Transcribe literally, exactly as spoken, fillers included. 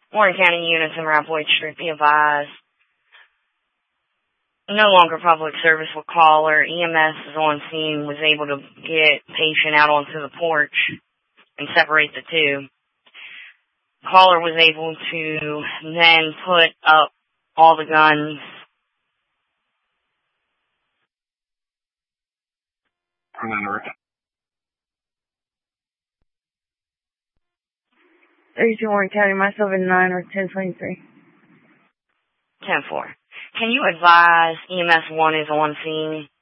Warren County units in Rapid Street be advised. No longer public service with caller. E M S is on scene, was able to get patient out onto the porch and separate the two. Caller was able to then put up all the guns. thirty-two Warren County, myself in nine or ten twenty-three. ten four. Can you advise E M S one is on scene?